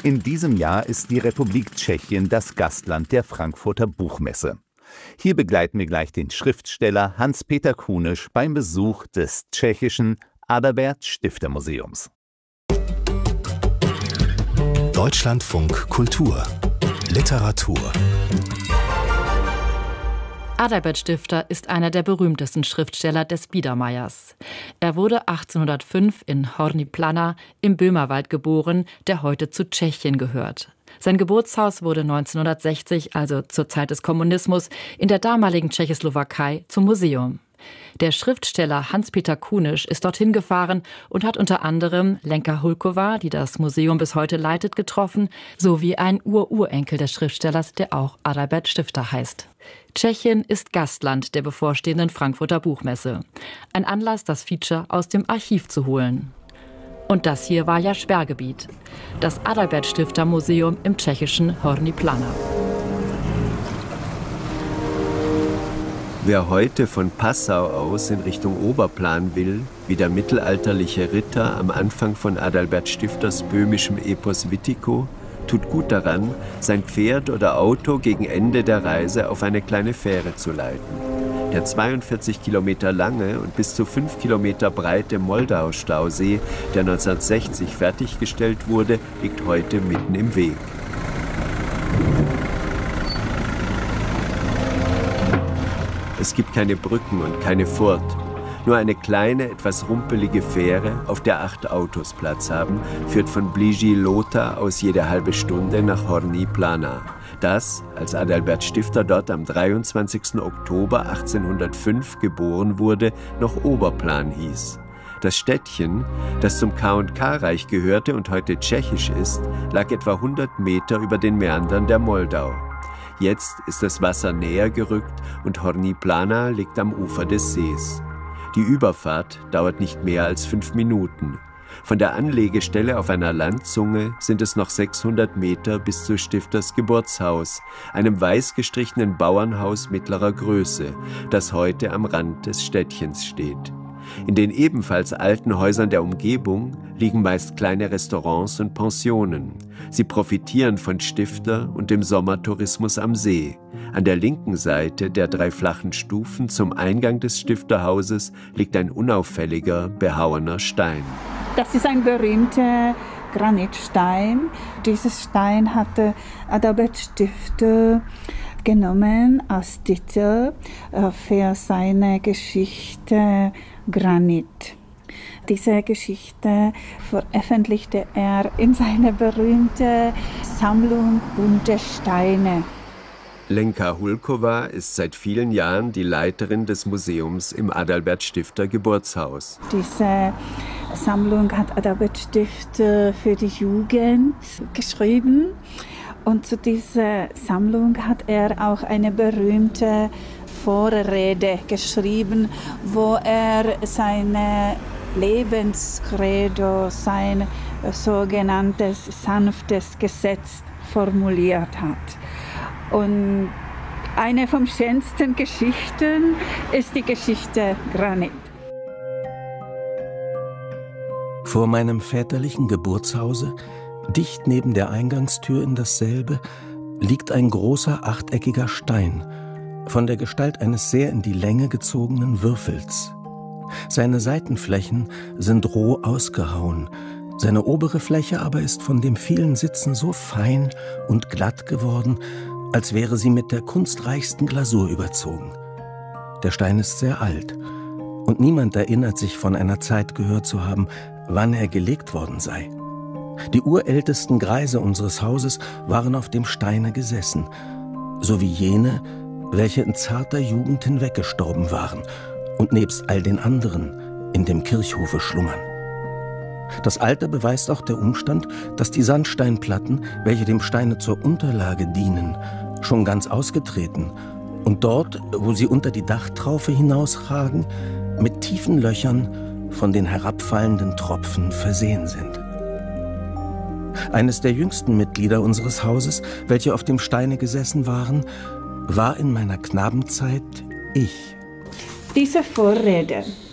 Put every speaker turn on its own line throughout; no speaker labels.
In diesem Jahr ist die Republik Tschechien das Gastland der Frankfurter Buchmesse. Hier begleiten wir gleich den Schriftsteller Hans-Peter Kunisch beim Besuch des tschechischen Adalbert-Stifter-Museums.
Deutschlandfunk Kultur Literatur.
Adalbert Stifter ist einer der berühmtesten Schriftsteller des Biedermeiers. Er wurde 1805 in Horní Planá im Böhmerwald geboren, der heute zu Tschechien gehört. Sein Geburtshaus wurde 1960, also zur Zeit des Kommunismus, in der damaligen Tschechoslowakei zum Museum. Der Schriftsteller Hans-Peter Kunisch ist dorthin gefahren und hat unter anderem Lenka Hulková, die das Museum bis heute leitet, getroffen, sowie einen Ururenkel des Schriftstellers, der auch Adalbert Stifter heißt. Tschechien ist Gastland der bevorstehenden Frankfurter Buchmesse. Ein Anlass, das Feature aus dem Archiv zu holen. Und das hier war ja Sperrgebiet. Das Adalbert Stifter Museum im tschechischen Horní Planá.
Wer heute von Passau aus in Richtung Oberplan will, wie der mittelalterliche Ritter am Anfang von Adalbert Stifters böhmischem Epos Witiko, tut gut daran, sein Pferd oder Auto gegen Ende der Reise auf eine kleine Fähre zu leiten. Der 42 Kilometer lange und bis zu 5 Kilometer breite Moldau-Stausee, der 1960 fertiggestellt wurde, liegt heute mitten im Weg. Es gibt keine Brücken und keine Furt. Nur eine kleine, etwas rumpelige Fähre, auf der 8 Autos Platz haben, führt von Blíži Lhota aus jede halbe Stunde nach Horní Planá. Das, als Adalbert Stifter dort am 23. Oktober 1805 geboren wurde, noch Oberplan hieß. Das Städtchen, das zum K&K-Reich gehörte und heute tschechisch ist, lag etwa 100 Meter über den Mäandern der Moldau. Jetzt ist das Wasser näher gerückt und Horní Planá liegt am Ufer des Sees. Die Überfahrt dauert nicht mehr als 5 Minuten. Von der Anlegestelle auf einer Landzunge sind es noch 600 Meter bis zu Stifters Geburtshaus, einem weiß gestrichenen Bauernhaus mittlerer Größe, das heute am Rand des Städtchens steht. In den ebenfalls alten Häusern der Umgebung liegen meist kleine Restaurants und Pensionen. Sie profitieren von Stifter und dem Sommertourismus am See. An der linken Seite der 3 flachen Stufen zum Eingang des Stifterhauses liegt ein unauffälliger, behauener Stein.
Das ist ein berühmter Granitstein. Dieses Stein hatte Adalbert Stifter genommen als Titel für seine Geschichte Granit. Diese Geschichte veröffentlichte er in seiner berühmten Sammlung Bunte Steine.
Lenka Hulková ist seit vielen Jahren die Leiterin des Museums im Adalbert Stifter Geburtshaus.
Diese Sammlung hat Adalbert Stifter für die Jugend geschrieben. Und zu dieser Sammlung hat er auch eine berühmte Vorrede geschrieben, wo er seine Lebenskredo, sein sogenanntes sanftes Gesetz formuliert hat. Und eine von schönsten Geschichten ist die Geschichte Granit.
Vor meinem väterlichen Geburtshause, dicht neben der Eingangstür in dasselbe, liegt ein großer achteckiger Stein, von der Gestalt eines sehr in die Länge gezogenen Würfels. Seine Seitenflächen sind roh ausgehauen, seine obere Fläche aber ist von dem vielen Sitzen so fein und glatt geworden, als wäre sie mit der kunstreichsten Glasur überzogen. Der Stein ist sehr alt, und niemand erinnert sich von einer Zeit gehört zu haben, wann er gelegt worden sei. Die urältesten Greise unseres Hauses waren auf dem Steine gesessen, so wie jene, welche in zarter Jugend hinweggestorben waren und nebst all den anderen in dem Kirchhofe schlummern. Das Alter beweist auch der Umstand, dass die Sandsteinplatten, welche dem Steine zur Unterlage dienen, schon ganz ausgetreten und dort, wo sie unter die Dachtraufe hinausragen, mit tiefen Löchern von den herabfallenden Tropfen versehen sind. Eines der jüngsten Mitglieder unseres Hauses, welche auf dem Steine gesessen waren, war in meiner Knabenzeit ich.
Diese Vorrede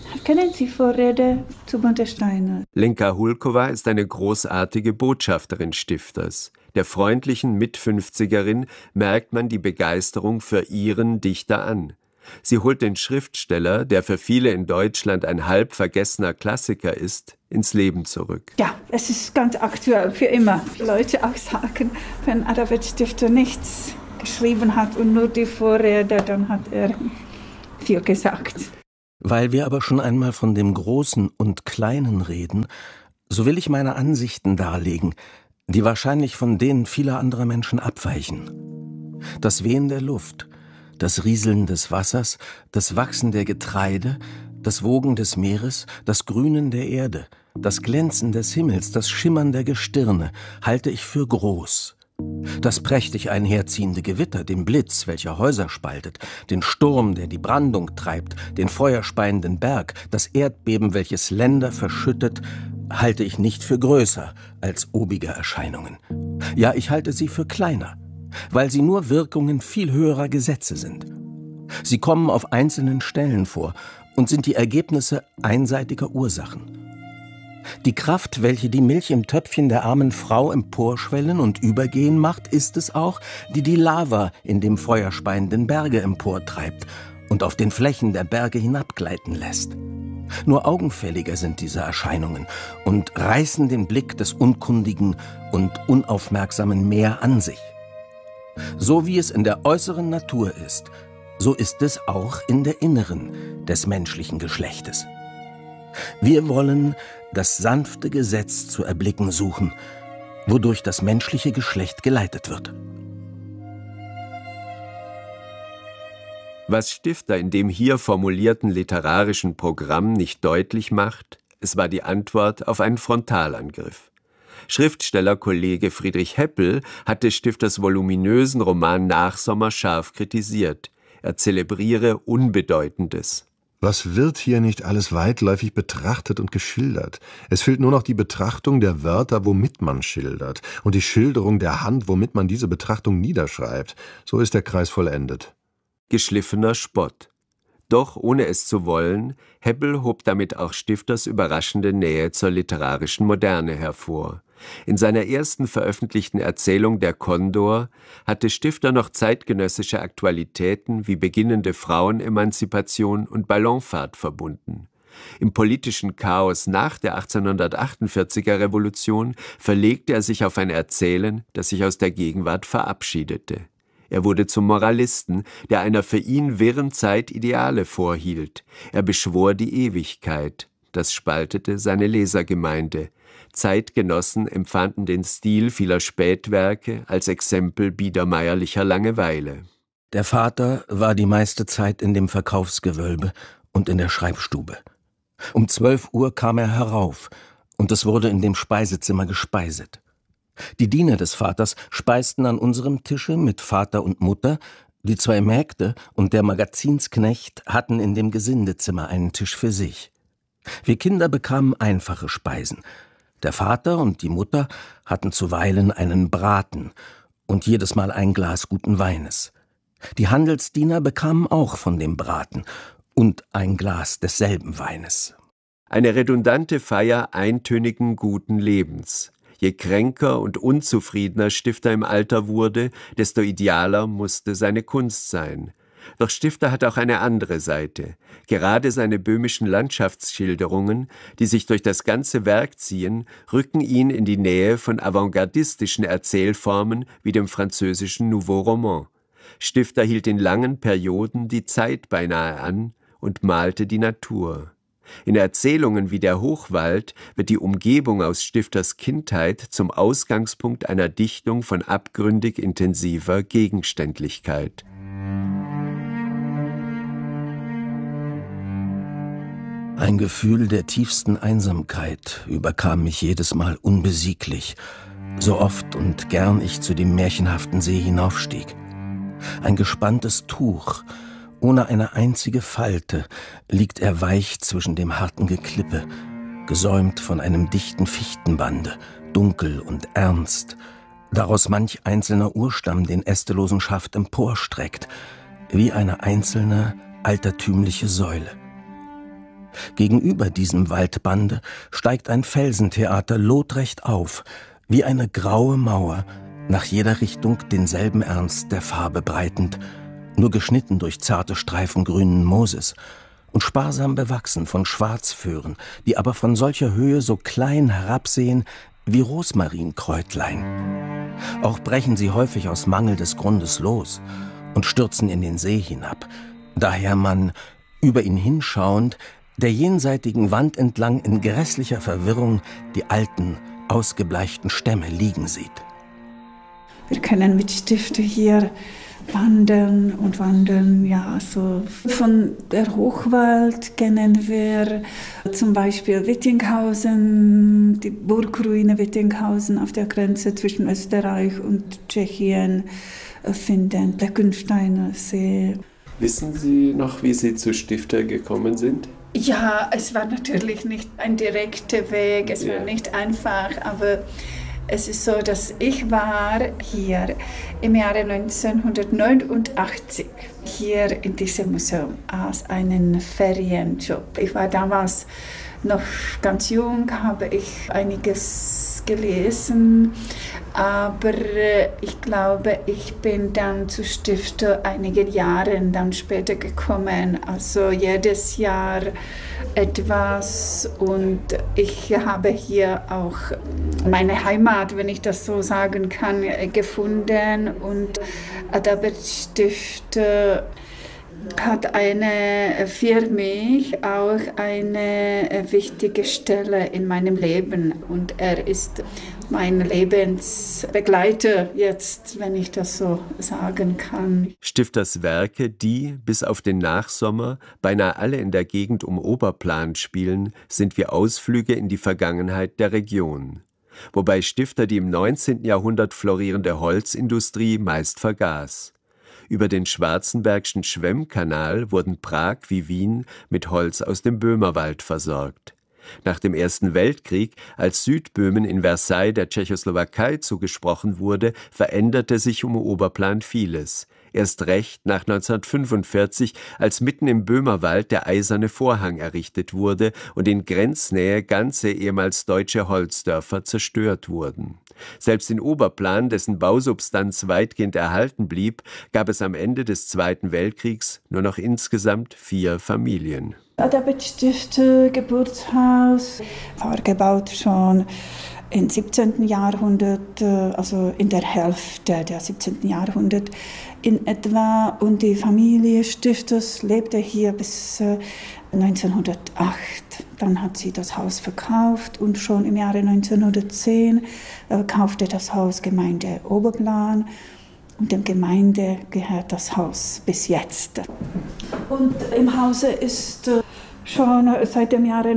Kennen Sie Vorrede zu Bunte Steine?
Lenka Hulkova ist eine großartige Botschafterin Stifters. Der freundlichen Mit-50erin merkt man die Begeisterung für ihren Dichter an. Sie holt den Schriftsteller, der für viele in Deutschland ein halb vergessener Klassiker ist, ins Leben zurück.
Ja, es ist ganz aktuell, für immer. Die Leute auch sagen, wenn Adalbert Stifter nichts geschrieben hat und nur die Vorrede, dann hat er viel gesagt.
Weil wir aber schon einmal von dem Großen und Kleinen reden, so will ich meine Ansichten darlegen, die wahrscheinlich von denen vieler anderer Menschen abweichen. Das Wehen der Luft, das Rieseln des Wassers, das Wachsen der Getreide, das Wogen des Meeres, das Grünen der Erde, das Glänzen des Himmels, das Schimmern der Gestirne halte ich für groß. Das prächtig einherziehende Gewitter, den Blitz, welcher Häuser spaltet, den Sturm, der die Brandung treibt, den feuerspeienden Berg, das Erdbeben, welches Länder verschüttet, halte ich nicht für größer als obige Erscheinungen. Ja, ich halte sie für kleiner, weil sie nur Wirkungen viel höherer Gesetze sind. Sie kommen auf einzelnen Stellen vor und sind die Ergebnisse einseitiger Ursachen. Die Kraft, welche die Milch im Töpfchen der armen Frau emporschwellen und übergehen macht, ist es auch, die die Lava in dem feuerspeienden Berge emportreibt und auf den Flächen der Berge hinabgleiten lässt. Nur augenfälliger sind diese Erscheinungen und reißen den Blick des unkundigen und unaufmerksamen Meer an sich. So wie es in der äußeren Natur ist, so ist es auch in der inneren des menschlichen Geschlechtes. Wir wollen das sanfte Gesetz zu erblicken suchen, wodurch das menschliche Geschlecht geleitet wird.
Was Stifter in dem hier formulierten literarischen Programm nicht deutlich macht, es war die Antwort auf einen Frontalangriff. Schriftstellerkollege Friedrich Heppel hatte Stifters voluminösen Roman Nachsommer scharf kritisiert. Er zelebriere Unbedeutendes.
Was wird hier nicht alles weitläufig betrachtet und geschildert? Es fehlt nur noch die Betrachtung der Wörter, womit man schildert, und die Schilderung der Hand, womit man diese Betrachtung niederschreibt. So ist der Kreis vollendet.
Geschliffener Spott. Doch, ohne es zu wollen, Heppel hob damit auch Stifters überraschende Nähe zur literarischen Moderne hervor. In seiner ersten veröffentlichten Erzählung Der Kondor hatte Stifter noch zeitgenössische Aktualitäten wie beginnende Frauenemanzipation und Ballonfahrt verbunden. Im politischen Chaos nach der 1848er Revolution verlegte er sich auf ein Erzählen, das sich aus der Gegenwart verabschiedete. Er wurde zum Moralisten, der einer für ihn wirren Zeit Ideale vorhielt. Er beschwor die Ewigkeit. Das spaltete seine Lesergemeinde. Zeitgenossen empfanden den Stil vieler Spätwerke als Exempel biedermeierlicher Langeweile.
Der Vater war die meiste Zeit in dem Verkaufsgewölbe und in der Schreibstube. Um 12 Uhr kam er herauf, und es wurde in dem Speisezimmer gespeiset. Die Diener des Vaters speisten an unserem Tische mit Vater und Mutter, die 2 Mägde und der Magazinsknecht hatten in dem Gesindezimmer einen Tisch für sich. Wir Kinder bekamen einfache Speisen. Der Vater und die Mutter hatten zuweilen einen Braten und jedes Mal ein Glas guten Weines. Die Handelsdiener bekamen auch von dem Braten und ein Glas desselben Weines.
Eine redundante Feier eintönigen guten Lebens. Je kränker und unzufriedener Stifter im Alter wurde, desto idealer musste seine Kunst sein. Doch Stifter hat auch eine andere Seite. Gerade seine böhmischen Landschaftsschilderungen, die sich durch das ganze Werk ziehen, rücken ihn in die Nähe von avantgardistischen Erzählformen wie dem französischen Nouveau Roman. Stifter hielt in langen Perioden die Zeit beinahe an und malte die Natur. In Erzählungen wie Der Hochwald wird die Umgebung aus Stifters Kindheit zum Ausgangspunkt einer Dichtung von abgründig intensiver Gegenständlichkeit.
Ein Gefühl der tiefsten Einsamkeit überkam mich jedes Mal unbesieglich, so oft und gern ich zu dem märchenhaften See hinaufstieg. Ein gespanntes Tuch, ohne eine einzige Falte, liegt er weich zwischen dem harten Geklippe, gesäumt von einem dichten Fichtenbande, dunkel und ernst, daraus manch einzelner Urstamm den ästelosen Schaft emporstreckt, wie eine einzelne altertümliche Säule. Gegenüber diesem Waldbande steigt ein Felsentheater lotrecht auf, wie eine graue Mauer, nach jeder Richtung denselben Ernst der Farbe breitend, nur geschnitten durch zarte Streifen grünen Mooses und sparsam bewachsen von Schwarzföhren, die aber von solcher Höhe so klein herabsehen wie Rosmarinkräutlein. Auch brechen sie häufig aus Mangel des Grundes los und stürzen in den See hinab, daher man, über ihn hinschauend, der jenseitigen Wand entlang in grässlicher Verwirrung die alten, ausgebleichten Stämme liegen sieht.
Wir können mit Stifte hier wandern, ja, so von der Hochwald kennen wir zum Beispiel Wittinghausen, die Burgruine Wittinghausen auf der Grenze zwischen Österreich und Tschechien finden, der Künsteiner See.
Wissen Sie noch, wie Sie zu Stifter gekommen sind?
Ja, es war natürlich nicht ein direkter Weg, es war nicht einfach, aber es ist so, dass ich war hier im Jahre 1989 hier in diesem Museum als einen Ferienjob. Ich war damals noch ganz jung, habe ich einiges gelesen, aber ich glaube, ich bin dann zu Stifter einige Jahre dann später gekommen, also jedes Jahr etwas, und ich habe hier auch meine Heimat, wenn ich das so sagen kann, gefunden, und Adalbert Stifter hat für mich auch eine wichtige Stelle in meinem Leben, und er ist mein Lebensbegleiter jetzt, wenn ich das so sagen kann.
Stifters Werke, die bis auf den Nachsommer beinahe alle in der Gegend um Oberplan spielen, sind wie Ausflüge in die Vergangenheit der Region. Wobei Stifter die im 19. Jahrhundert florierende Holzindustrie meist vergaß. Über den Schwarzenbergschen Schwemmkanal wurden Prag wie Wien mit Holz aus dem Böhmerwald versorgt. Nach dem Ersten Weltkrieg, als Südböhmen in Versailles der Tschechoslowakei zugesprochen wurde, veränderte sich um Oberplan vieles. Erst recht nach 1945, als mitten im Böhmerwald der Eiserne Vorhang errichtet wurde und in Grenznähe ganze ehemals deutsche Holzdörfer zerstört wurden. Selbst in Oberplan, dessen Bausubstanz weitgehend erhalten blieb, gab es am Ende des Zweiten Weltkriegs nur noch insgesamt 4 Familien.
Adalbert Stifter Geburtshaus war gebaut schon im 17. Jahrhundert, also in der Hälfte des 17. Jahrhunderts in etwa. Und die Familie Stifters lebte hier bis 1908. Dann hat sie das Haus verkauft, und schon im Jahre 1910 kaufte das Haus Gemeinde Oberplan. Und der Gemeinde gehört das Haus bis jetzt. Und im Hause ist schon seit dem Jahre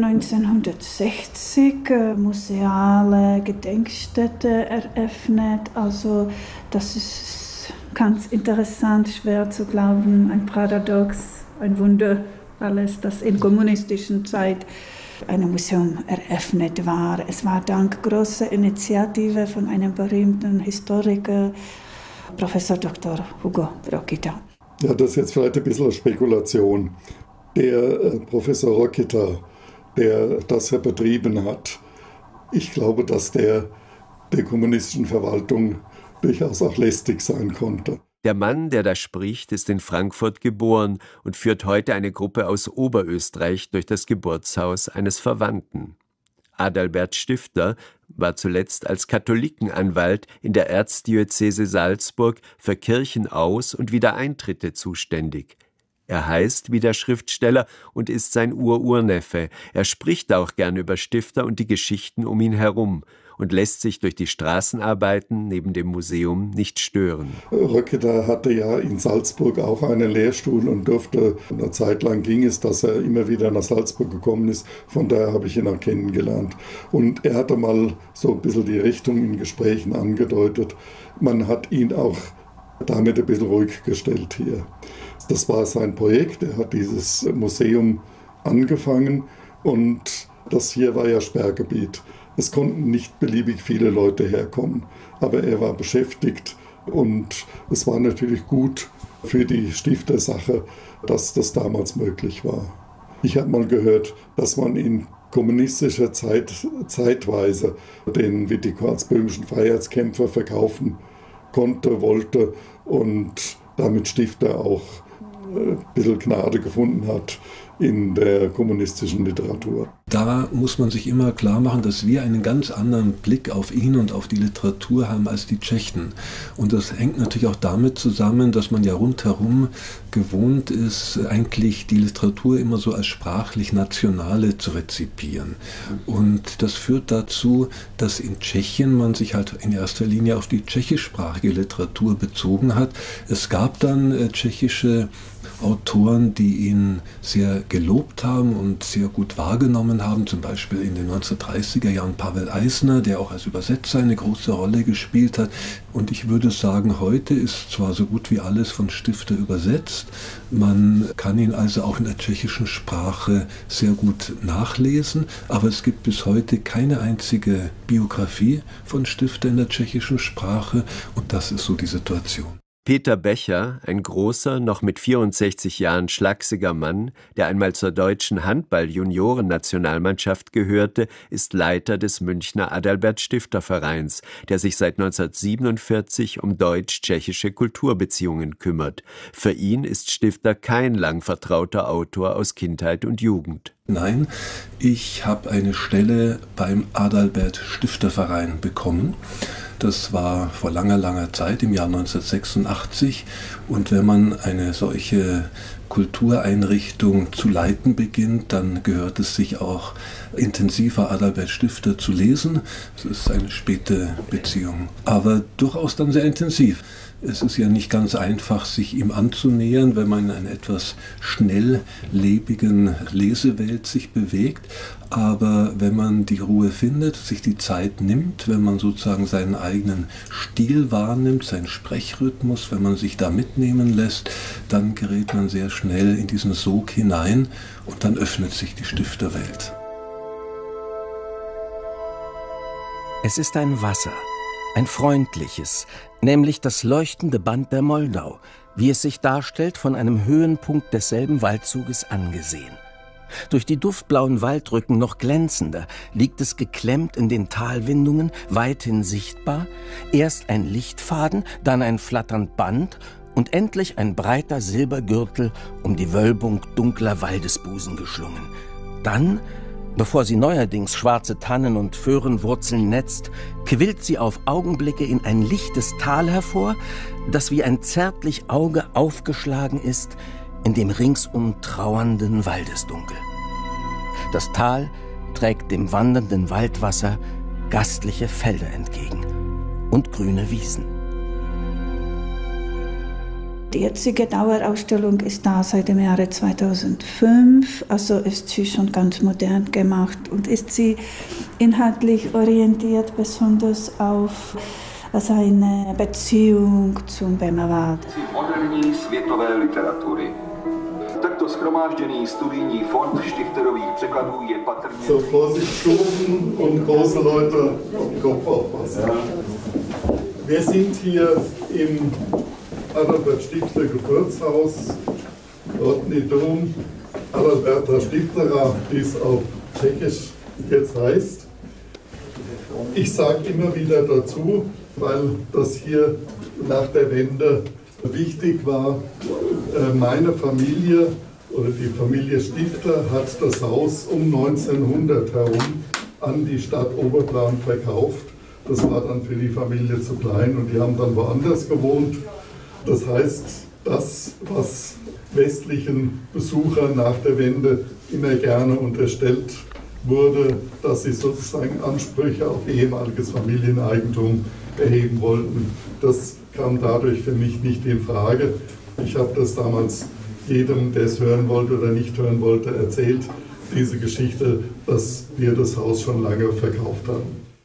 1960 museale Gedenkstätte eröffnet. Also das ist ganz interessant, schwer zu glauben, ein Paradox, ein Wunder, alles, das in kommunistischen Zeit ein Museum eröffnet war. Es war dank großer Initiative von einem berühmten Historiker, Professor Dr. Hugo Rokita.
Ja, das ist jetzt vielleicht ein bisschen eine Spekulation. Der Professor Rokita, der das ja betrieben hat, ich glaube, dass der kommunistischen Verwaltung durchaus auch lästig sein konnte.
Der Mann, der da spricht, ist in Frankfurt geboren und führt heute eine Gruppe aus Oberösterreich durch das Geburtshaus eines Verwandten. Adalbert Stifter war zuletzt als Katholikenanwalt in der Erzdiözese Salzburg für Kirchenaus- und Wiedereintritte zuständig. Er heißt wie der Schriftsteller und ist sein Ururneffe. Er spricht auch gern über Stifter und die Geschichten um ihn herum und lässt sich durch die Straßenarbeiten neben dem Museum nicht stören.
Rokita hatte ja in Salzburg auch einen Lehrstuhl und durfte, eine Zeit lang ging es, dass er immer wieder nach Salzburg gekommen ist. Von daher habe ich ihn auch kennengelernt. Und er hatte mal so ein bisschen die Richtung in Gesprächen angedeutet. Man hat ihn auch damit ein bisschen ruhig gestellt hier. Das war sein Projekt. Er hat dieses Museum angefangen, und das hier war ja Sperrgebiet. Es konnten nicht beliebig viele Leute herkommen, aber er war beschäftigt, und es war natürlich gut für die Stiftersache, dass das damals möglich war. Ich habe mal gehört, dass man in kommunistischer Zeitweise den Wittico als böhmischen Freiheitskämpfer verkaufen konnte, wollte und damit Stifter auch ein bisschen Gnade gefunden hat in der kommunistischen Literatur.
Da muss man sich immer klar machen, dass wir einen ganz anderen Blick auf ihn und auf die Literatur haben als die Tschechen. Und das hängt natürlich auch damit zusammen, dass man ja rundherum gewohnt ist, eigentlich die Literatur immer so als sprachlich nationale zu rezipieren. Und das führt dazu, dass in Tschechien man sich halt in erster Linie auf die tschechischsprachige Literatur bezogen hat. Es gab dann tschechische Autoren, die ihn sehr gelobt haben und sehr gut wahrgenommen haben, zum Beispiel in den 1930er Jahren Pavel Eisner, der auch als Übersetzer eine große Rolle gespielt hat. Und ich würde sagen, heute ist zwar so gut wie alles von Stifter übersetzt, man kann ihn also auch in der tschechischen Sprache sehr gut nachlesen, aber es gibt bis heute keine einzige Biografie von Stifter in der tschechischen Sprache und das ist so die Situation.
Peter Becher, ein großer, noch mit 64 Jahren schlachsiger Mann, der einmal zur deutschen Handball-Junioren-Nationalmannschaft gehörte, ist Leiter des Münchner Adalbert-Stifter-Vereins, der sich seit 1947 um deutsch-tschechische Kulturbeziehungen kümmert. Für ihn ist Stifter kein lang vertrauter Autor aus Kindheit und Jugend.
Nein, ich habe eine Stelle beim Adalbert-Stifter-Verein bekommen. Das war vor langer, langer Zeit, im Jahr 1986. Und wenn man eine solche Kultureinrichtung zu leiten beginnt, dann gehört es sich auch intensiver Adalbert Stifter zu lesen. Das ist eine späte Beziehung, aber durchaus dann sehr intensiv. Es ist ja nicht ganz einfach, sich ihm anzunähern, wenn man in einer etwas schnelllebigen Lesewelt sich bewegt. Aber wenn man die Ruhe findet, sich die Zeit nimmt, wenn man sozusagen seinen eigenen Stil wahrnimmt, seinen Sprechrhythmus, wenn man sich da mitnehmen lässt, dann gerät man sehr schnell in diesen Sog hinein und dann öffnet sich die Stifterwelt.
Es ist ein Wasser, ein freundliches, nämlich das leuchtende Band der Moldau, wie es sich darstellt, von einem Höhenpunkt desselben Waldzuges angesehen. Durch die duftblauen Waldrücken noch glänzender liegt es geklemmt in den Talwindungen, weithin sichtbar, erst ein Lichtfaden, dann ein flatternd Band und endlich ein breiter Silbergürtel um die Wölbung dunkler Waldesbusen geschlungen. Dann, bevor sie neuerdings schwarze Tannen und Föhrenwurzeln netzt, quillt sie auf Augenblicke in ein lichtes Tal hervor, das wie ein zärtlich Auge aufgeschlagen ist in dem ringsum trauernden Waldesdunkel. Das Tal trägt dem wandernden Waldwasser gastliche Felder entgegen und grüne Wiesen.
Die jetzige Dauerausstellung ist da seit dem Jahre 2005, also ist sie schon ganz modern gemacht und ist sie inhaltlich orientiert, besonders auf seine Beziehung zum Böhmerwald.
Moderní světové literatury. Takto shromážděný studijní fond Stifterových překladů je patrně...
So, Vorsicht, Stufen und große Leute Kopf aufpassen. Wir sind hier im Adalbert Stifter Geburtshaus, Rodney-Dom, Adalberta Stiftera, wie es auf Tschechisch jetzt heißt. Ich sage immer wieder dazu, weil das hier nach der Wende wichtig war, meine Familie oder die Familie Stifter hat das Haus um 1900 herum an die Stadt Oberplan verkauft. Das war dann für die Familie zu klein und die haben dann woanders gewohnt. Das heißt, das, was westlichen Besuchern nach der Wende immer gerne unterstellt wurde, dass sie sozusagen Ansprüche auf ehemaliges Familieneigentum erheben wollten, das kam dadurch für mich nicht in Frage. Ich habe das damals jedem, der es hören wollte oder nicht hören wollte, erzählt, diese Geschichte, dass wir das Haus schon lange verkauft haben.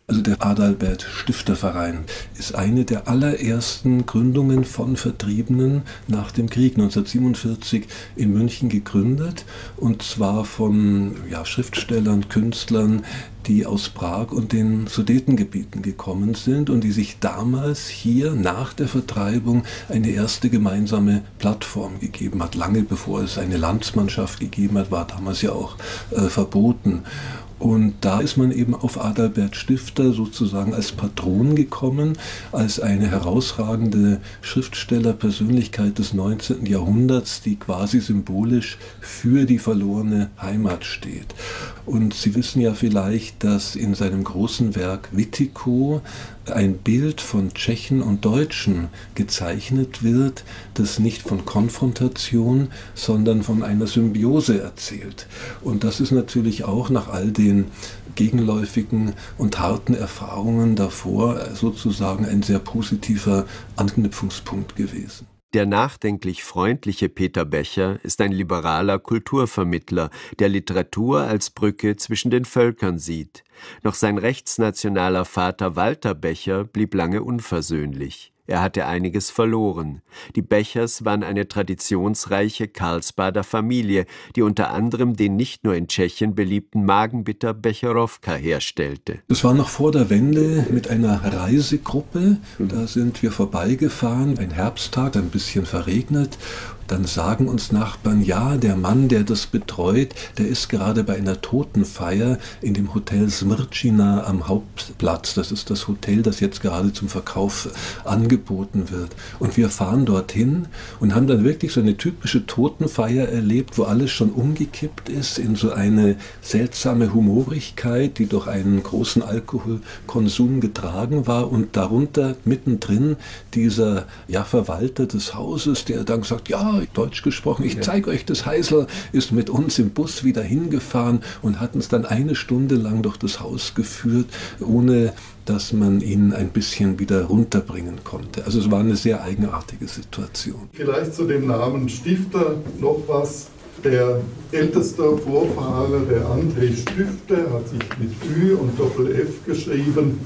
Also der Adalbert Stifterverein ist eine der allerersten Gründungen von Vertriebenen nach dem Krieg, 1947 in München gegründet, und zwar von Schriftstellern, Künstlern, die aus Prag und den Sudetengebieten gekommen sind und die sich damals hier nach der Vertreibung eine erste gemeinsame Plattform gegeben hat. Lange bevor es eine Landsmannschaft gegeben hat, war damals ja auch verboten. Und da ist man eben auf Adalbert Stifter sozusagen als Patron gekommen, als eine herausragende Schriftstellerpersönlichkeit des 19. Jahrhunderts, die quasi symbolisch für die verlorene Heimat steht. Und Sie wissen ja vielleicht, dass in seinem großen Werk Witiko ein Bild von Tschechen und Deutschen gezeichnet wird, das nicht von Konfrontation, sondern von einer Symbiose erzählt. Und das ist natürlich auch nach all den gegenläufigen und harten Erfahrungen davor sozusagen ein sehr positiver Anknüpfungspunkt gewesen.
Der nachdenklich freundliche Peter Becher ist ein liberaler Kulturvermittler, der Literatur als Brücke zwischen den Völkern sieht. Doch sein rechtsnationaler Vater Walter Becher blieb lange unversöhnlich. Er hatte einiges verloren. Die Bechers waren eine traditionsreiche Karlsbader Familie, die unter anderem den nicht nur in Tschechien beliebten Magenbitter Becherowka herstellte.
Das war noch vor der Wende mit einer Reisegruppe. Da sind wir vorbeigefahren, ein Herbsttag, ein bisschen verregnet. Dann sagen uns Nachbarn, ja, der Mann, der das betreut, der ist gerade bei einer Totenfeier in dem Hotel Smirčina am Hauptplatz. Das ist das Hotel, das jetzt gerade zum Verkauf angeboten wird. Und wir fahren dorthin und haben dann wirklich so eine typische Totenfeier erlebt, wo alles schon umgekippt ist in so eine seltsame Humorigkeit, die durch einen großen Alkoholkonsum getragen war. Und darunter mittendrin dieser Verwalter des Hauses, der dann sagt, ja, Deutsch gesprochen, ich zeige euch das Heisel, ist mit uns im Bus wieder hingefahren und hat uns dann eine Stunde lang durch das Haus geführt, ohne dass man ihn ein bisschen wieder runterbringen konnte. Also es war eine sehr eigenartige Situation.
Vielleicht zu dem Namen Stifter noch was. Der älteste Vorfahre, der André Stifter, hat sich mit Ü und Doppel-F geschrieben,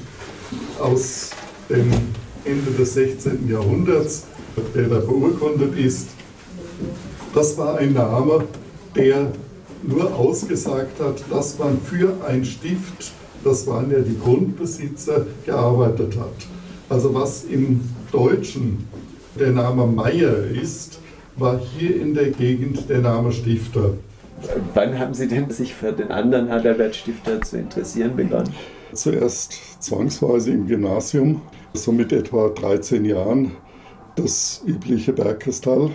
aus dem Ende des 16. Jahrhunderts, der da beurkundet ist. Das war ein Name, der nur ausgesagt hat, dass man für ein Stift, das waren ja die Grundbesitzer, gearbeitet hat. Also was im Deutschen der Name Meyer ist, war hier in der Gegend der Name Stifter.
Wann haben Sie denn sich für den anderen Adalbert Stifter zu interessieren begonnen?
Zuerst zwangsweise im Gymnasium, so mit etwa 13 Jahren, das übliche Bergkristall,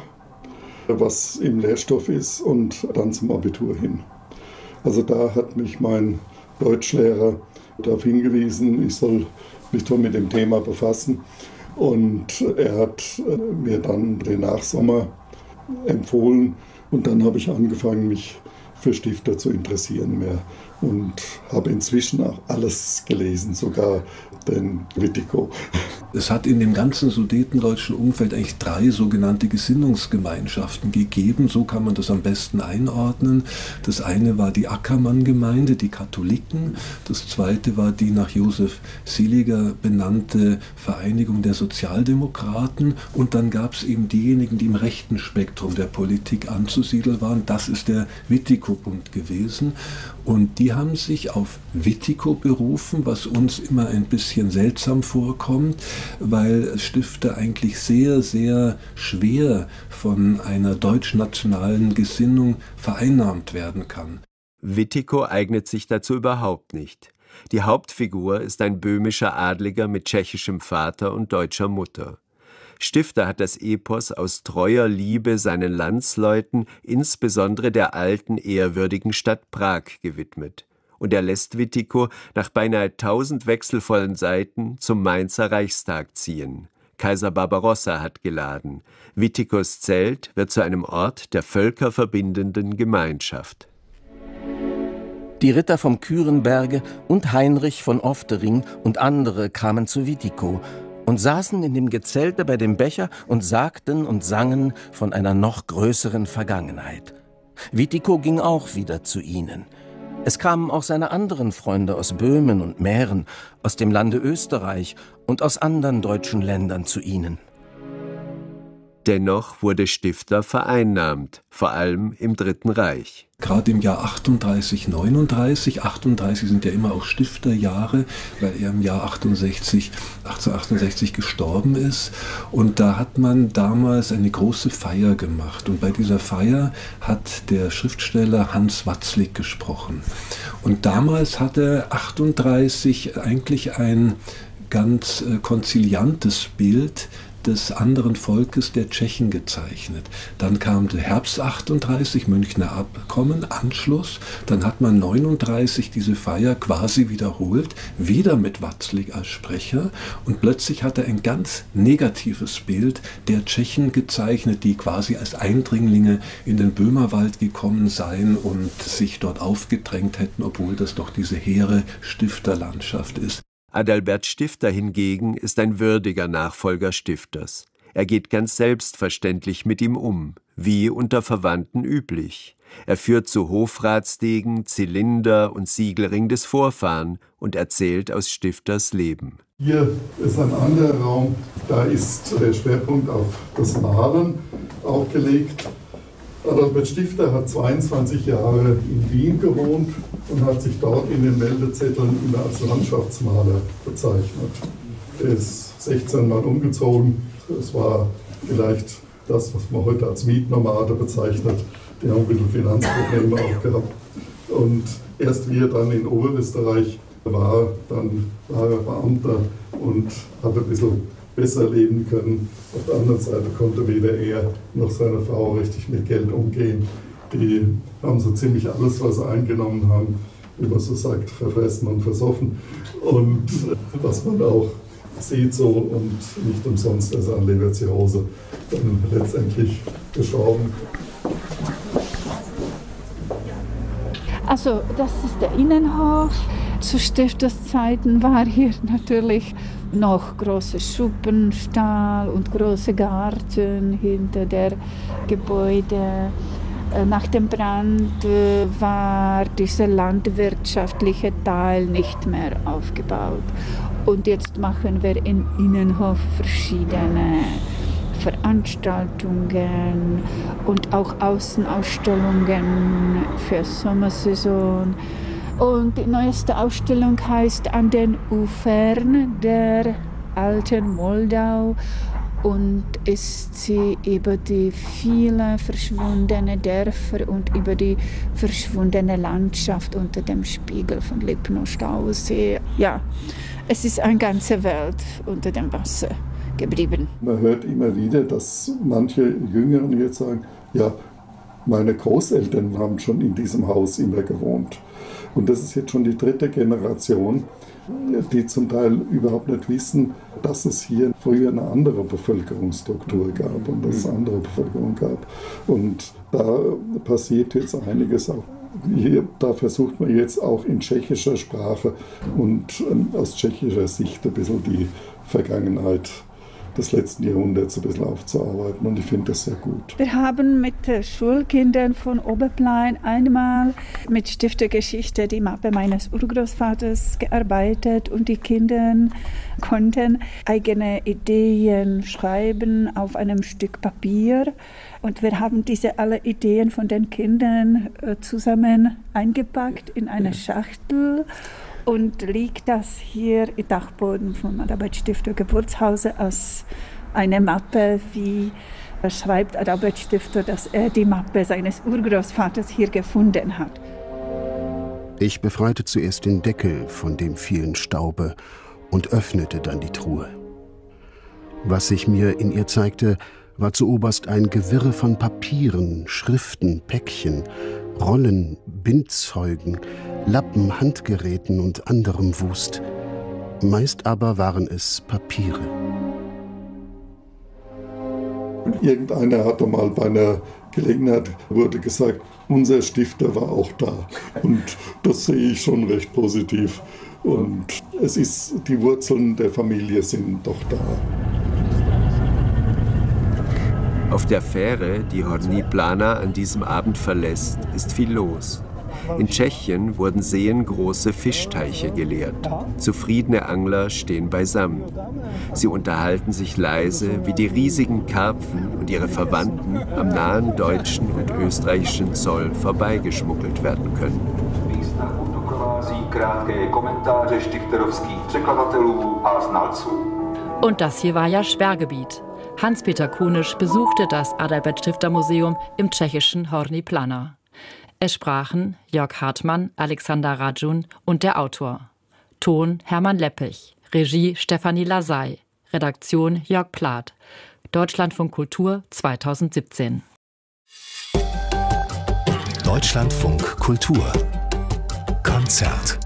was im Lehrstoff ist, und dann zum Abitur hin. Also da hat mich mein Deutschlehrer darauf hingewiesen, ich soll mich doch mit dem Thema befassen. Und er hat mir dann den Nachsommer empfohlen und dann habe ich angefangen, mich für Stifter zu interessieren mehr und habe inzwischen auch alles gelesen, sogar den Witiko.
Es hat in dem ganzen sudetendeutschen Umfeld eigentlich 3 sogenannte Gesinnungsgemeinschaften gegeben, so kann man das am besten einordnen. Das eine war die Ackermann-Gemeinde, die Katholiken, das zweite war die nach Josef Seliger benannte Vereinigung der Sozialdemokraten und dann gab es eben diejenigen, die im rechten Spektrum der Politik anzusiedeln waren, das ist der Witiko-Bund gewesen. Und die haben sich auf Witiko berufen, was uns immer ein bisschen seltsam vorkommt, weil Stifter eigentlich sehr, sehr schwer von einer deutschnationalen Gesinnung vereinnahmt werden kann.
Witiko eignet sich dazu überhaupt nicht. Die Hauptfigur ist ein böhmischer Adliger mit tschechischem Vater und deutscher Mutter. Stifter hat das Epos aus treuer Liebe seinen Landsleuten, insbesondere der alten, ehrwürdigen Stadt Prag, gewidmet. Und er lässt Witiko nach beinahe 1000 wechselvollen Seiten zum Mainzer Reichstag ziehen. Kaiser Barbarossa hat geladen. Wittikos Zelt wird zu einem Ort der völkerverbindenden Gemeinschaft.
Die Ritter vom Kürenberge und Heinrich von Oftering und andere kamen zu Witiko und saßen in dem Gezelte bei dem Becher und sagten und sangen von einer noch größeren Vergangenheit. Witiko ging auch wieder zu ihnen. Es kamen auch seine anderen Freunde aus Böhmen und Mähren, aus dem Lande Österreich und aus anderen deutschen Ländern zu ihnen.
Dennoch wurde Stifter vereinnahmt, vor allem im Dritten Reich.
Gerade im Jahr 38, 39, 38 sind ja immer auch Stifterjahre, weil er im Jahr 1868 gestorben ist. Und da hat man damals eine große Feier gemacht. Und bei dieser Feier hat der Schriftsteller Hans Watzlik gesprochen. Und damals hatte 38 eigentlich ein ganz konziliantes Bild des anderen Volkes, der Tschechen, gezeichnet. Dann kam der Herbst 38, Münchner Abkommen, Anschluss. Dann hat man 39 diese Feier quasi wiederholt, wieder mit Watzlik als Sprecher. Und plötzlich hat er ein ganz negatives Bild der Tschechen gezeichnet, die quasi als Eindringlinge in den Böhmerwald gekommen seien und sich dort aufgedrängt hätten, obwohl das doch diese hehre Stifterlandschaft ist.
Adalbert Stifter hingegen ist ein würdiger Nachfolger Stifters. Er geht ganz selbstverständlich mit ihm um, wie unter Verwandten üblich. Er führt zu Hofratsdegen, Zylinder und Siegelring des Vorfahren und erzählt aus Stifters Leben.
Hier ist ein anderer Raum, da ist der Schwerpunkt auf das Malen auch gelegt. Adalbert Stifter hat 22 Jahre in Wien gewohnt und hat sich dort in den Meldezetteln immer als Landschaftsmaler bezeichnet. Er ist 16 Mal umgezogen. Das war vielleicht das, was man heute als Mietnomade bezeichnet. Die haben ein bisschen Finanzprobleme auch gehabt. Und erst wie er dann in Oberösterreich war, dann war er Beamter und hat ein bisschen besser leben können. Auf der anderen Seite konnte weder er noch seine Frau richtig mit Geld umgehen. Die haben so ziemlich alles, was sie eingenommen haben, wie man so sagt, verfressen und versoffen. Und was man auch sieht so, und nicht umsonst ist er an Leberzirrhose dann letztendlich gestorben.
Also das ist der Innenhof. Zu Stifterszeiten war hier natürlich noch große Schuppenstall und große Garten hinter der Gebäude. Nach dem Brand war dieser landwirtschaftliche Teil nicht mehr aufgebaut. Und jetzt machen wir im Innenhof verschiedene Veranstaltungen und auch Außenausstellungen für Sommersaison. Und die neueste Ausstellung heißt An den Ufern der alten Moldau und ist sie über die vielen verschwundenen Dörfer und über die verschwundene Landschaft unter dem Spiegel von Lipno-Stausee. Ja, es ist eine ganze Welt unter dem Wasser geblieben.
Man hört immer wieder, dass manche Jüngeren jetzt sagen, ja, meine Großeltern haben schon in diesem Haus immer gewohnt. Und das ist jetzt schon die dritte Generation, die zum Teil überhaupt nicht wissen, dass es hier früher eine andere Bevölkerungsstruktur gab und dass es eine andere Bevölkerung gab. Und da passiert jetzt einiges auch. Hier, da versucht man jetzt auch in tschechischer Sprache und aus tschechischer Sicht ein bisschen die Vergangenheit des letzten Jahrhunderts ein bisschen aufzuarbeiten, und ich finde das sehr gut.
Wir haben mit Schulkindern von Oberplein einmal mit Stiftergeschichte die Mappe meines Urgroßvaters gearbeitet und die Kinder konnten eigene Ideen schreiben auf einem Stück Papier, und wir haben diese alle Ideen von den Kindern zusammen eingepackt in eine Schachtel. Und liegt das hier im Dachboden vom Adalbert Stifter Geburtshause als eine Mappe, wie schreibt Adalbert Stifter, dass er die Mappe seines Urgroßvaters hier gefunden hat.
Ich befreite zuerst den Deckel von dem vielen Staube und öffnete dann die Truhe. Was sich mir in ihr zeigte, war zuoberst ein Gewirre von Papieren, Schriften, Päckchen, Rollen, Bindzeugen, Lappen, Handgeräten und anderem Wust. Meist aber waren es Papiere.
Und irgendeiner hatte mal bei einer Gelegenheit wurde gesagt, unser Stifter war auch da. Und das sehe ich schon recht positiv. Und es ist, die Wurzeln der Familie sind doch da.
Auf der Fähre, die Horní Planá an diesem Abend verlässt, ist viel los. In Tschechien wurden seengroße Fischteiche geleert. Zufriedene Angler stehen beisammen. Sie unterhalten sich leise, wie die riesigen Karpfen und ihre Verwandten am nahen deutschen und österreichischen Zoll vorbeigeschmuggelt werden können.
Und das hier war ja Sperrgebiet. Hans-Peter Kunisch besuchte das Adalbert-Stifter-Museum im tschechischen Horní Planá. Es sprachen Jörg Hartmann, Alexander Radjun und der Autor. Ton Hermann Leppich, Regie Stefanie Lasey, Redaktion Jörg Plath. Deutschlandfunk Kultur 2017.
Deutschlandfunk Kultur Konzert.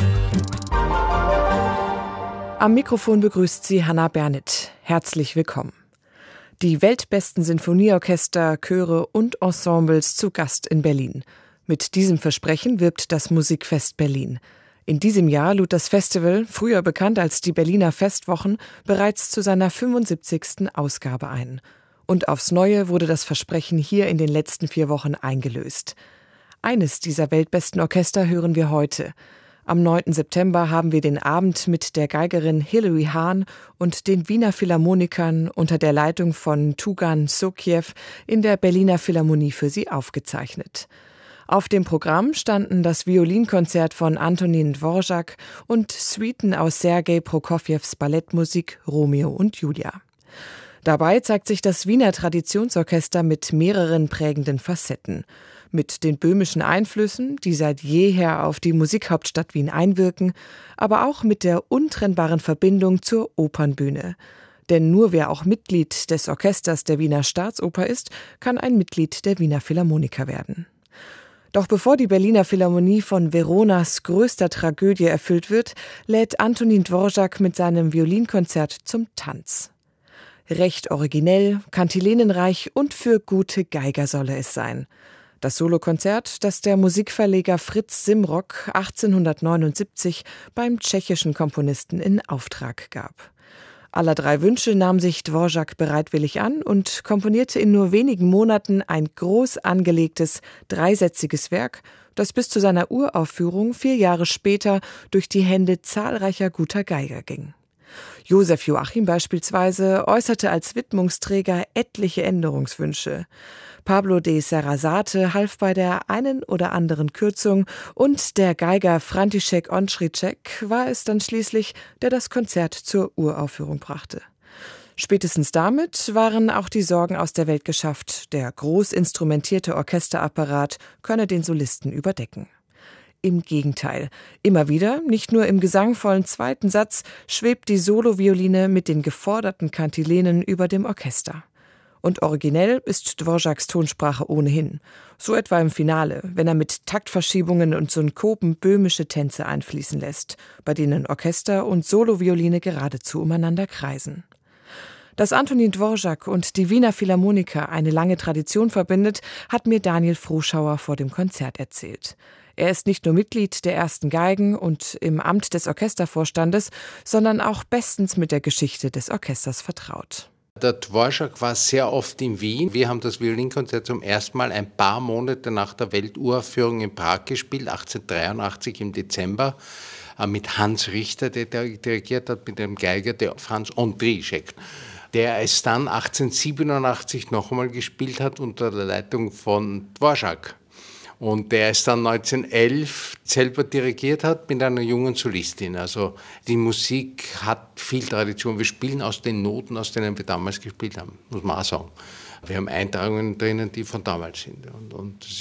Am Mikrofon begrüßt sie Hannah Bernitt. Herzlich willkommen. Die weltbesten Sinfonieorchester, Chöre und Ensembles zu Gast in Berlin. Mit diesem Versprechen wirbt das Musikfest Berlin. In diesem Jahr lud das Festival, früher bekannt als die Berliner Festwochen, bereits zu seiner 75. Ausgabe ein. Und aufs Neue wurde das Versprechen hier in den letzten 4 Wochen eingelöst. Eines dieser weltbesten Orchester hören wir heute. Am 9. September haben wir den Abend mit der Geigerin Hilary Hahn und den Wiener Philharmonikern unter der Leitung von Tugan Sokiew in der Berliner Philharmonie für sie aufgezeichnet. Auf dem Programm standen das Violinkonzert von Antonin Dvorak und Suiten aus Sergei Prokofjews Ballettmusik Romeo und Julia. Dabei zeigt sich das Wiener Traditionsorchester mit mehreren prägenden Facetten. Mit den böhmischen Einflüssen, die seit jeher auf die Musikhauptstadt Wien einwirken, aber auch mit der untrennbaren Verbindung zur Opernbühne. Denn nur wer auch Mitglied des Orchesters der Wiener Staatsoper ist, kann ein Mitglied der Wiener Philharmoniker werden. Doch bevor die Berliner Philharmonie von Veronas größter Tragödie erfüllt wird, lädt Antonin Dvorak mit seinem Violinkonzert zum Tanz. Recht originell, kantilenenreich und für gute Geiger solle es sein. Das Solokonzert, das der Musikverleger Fritz Simrock 1879 beim tschechischen Komponisten in Auftrag gab. Aller 3 Wünsche nahm sich Dvorak bereitwillig an und komponierte in nur wenigen Monaten ein groß angelegtes, 3-sätziges Werk, das bis zu seiner Uraufführung 4 Jahre später durch die Hände zahlreicher guter Geiger ging. Josef Joachim beispielsweise äußerte als Widmungsträger etliche Änderungswünsche. Pablo de Sarasate half bei der einen oder anderen Kürzung und der Geiger František Ondřejček war es dann schließlich, der das Konzert zur Uraufführung brachte. Spätestens damit waren auch die Sorgen aus der Welt geschafft. Der groß instrumentierte Orchesterapparat könne den Solisten überdecken. Im Gegenteil. Immer wieder, nicht nur im gesangvollen 2. Satz, schwebt die Solovioline mit den geforderten Kantilenen über dem Orchester. Und originell ist Dvoraks Tonsprache ohnehin. So etwa im Finale, wenn er mit Taktverschiebungen und Synkopen böhmische Tänze einfließen lässt, bei denen Orchester und Solovioline geradezu umeinander kreisen. Dass Antonin Dvorak und die Wiener Philharmoniker eine lange Tradition verbindet, hat mir Daniel Froschauer vor dem Konzert erzählt. Er ist nicht nur Mitglied der ersten Geigen und im Amt des Orchestervorstandes, sondern auch bestens mit der Geschichte des Orchesters vertraut.
Der Dvorak war sehr oft in Wien. Wir haben das Violinkonzert zum ersten Mal ein paar Monate nach der Welturaufführung in Prag gespielt, 1883 im Dezember, mit Hans Richter, der dirigiert hat, mit dem Geiger, der Franz Ondřejček, der es dann 1887 noch einmal gespielt hat unter der Leitung von Dvorak. Und der es dann 1911 selber dirigiert hat mit einer jungen Solistin. Also die Musik hat viel Tradition. Wir spielen aus den Noten, aus denen wir damals gespielt haben, muss man auch sagen. Wir haben Eintragungen drinnen, die von damals sind. Und das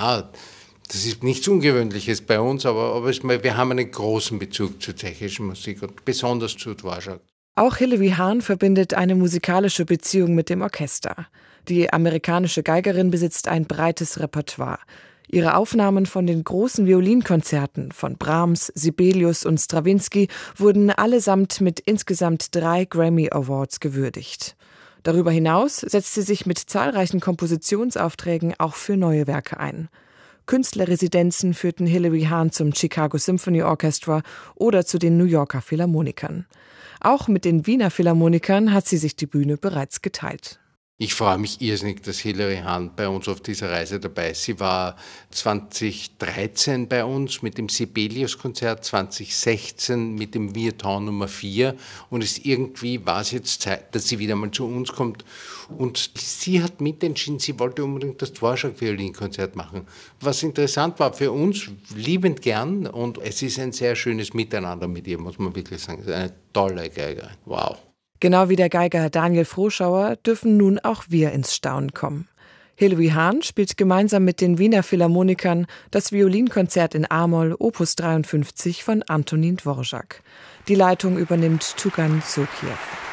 ist nichts Ungewöhnliches bei uns, aber wir haben einen großen Bezug zur tschechischen Musik und besonders zu Dvorak.
Auch Hilary Hahn verbindet eine musikalische Beziehung mit dem Orchester. Die amerikanische Geigerin besitzt ein breites Repertoire. Ihre Aufnahmen von den großen Violinkonzerten von Brahms, Sibelius und Strawinsky wurden allesamt mit insgesamt 3 Grammy Awards gewürdigt. Darüber hinaus setzt sie sich mit zahlreichen Kompositionsaufträgen auch für neue Werke ein. Künstlerresidenzen führten Hilary Hahn zum Chicago Symphony Orchestra oder zu den New Yorker Philharmonikern. Auch mit den Wiener Philharmonikern hat sie sich die Bühne bereits geteilt.
Ich freue mich irrsinnig, dass Hilary Hahn bei uns auf dieser Reise dabei ist. Sie war 2013 bei uns mit dem Sibelius-Konzert, 2016 mit dem Vieuxtemps Nummer 4 und irgendwie war es jetzt Zeit, dass sie wieder mal zu uns kommt. Und sie hat mitentschieden, sie wollte unbedingt das Dvorak-Violinkonzert machen. Was interessant war für uns, liebend gern, und es ist ein sehr schönes Miteinander mit ihr, muss man wirklich sagen. Es ist eine tolle Geigerin. Wow.
Genau wie der Geiger Daniel Froschauer dürfen nun auch wir ins Staunen kommen. Hilary Hahn spielt gemeinsam mit den Wiener Philharmonikern das Violinkonzert in A-Moll Opus 53 von Antonin Dvorak. Die Leitung übernimmt Tugan Sokiew.